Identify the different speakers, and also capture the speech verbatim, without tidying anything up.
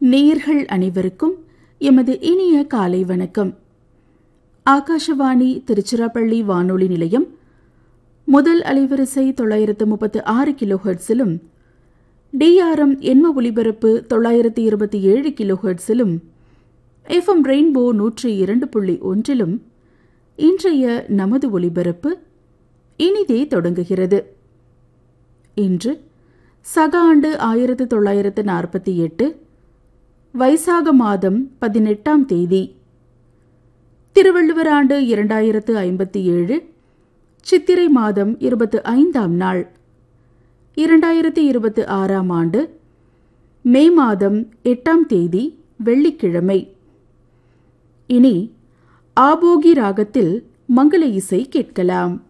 Speaker 1: நேயர்கள் அனைவருக்கும் எமது இனிய காலை வணக்கம். ஆகாஷவாணி திருச்சிராப்பள்ளி வானொலி நிலையம் முதல் அலைவரிசை தொள்ளாயிரத்து முப்பத்து ஆறு கிலோஹெர்ட்ஸிலும் டிஆர்எம் எண்ம ஒலிபரப்பு தொள்ளாயிரத்து இருபத்தி ஏழு கிலோஹெர்ட்ஸிலும் எஃப்எம் ரெயின்போ நூற்றி இரண்டு புள்ளி ஒன்றிலும் இன்றைய நமது ஒலிபரப்பு இனிதே தொடங்குகிறது. இன்று சக ஆண்டு ஆயிரத்து தொள்ளாயிரத்து நாற்பத்தி எட்டு வைசாக மாதம் பதினெட்டாம் தேதி, திருவள்ளுவர் ஆண்டு இரண்டாயிரத்து ஐம்பத்தி ஏழு சித்திரை மாதம் இருபத்து ஐந்தாம் நாள், இரண்டாயிரத்து இருபத்தி ஆறாம் ஆண்டு மே மாதம் எட்டாம் தேதி வெள்ளிக்கிழமை. இனி ஆபோகி ராகத்தில் மங்கள இசை கேட்கலாம்.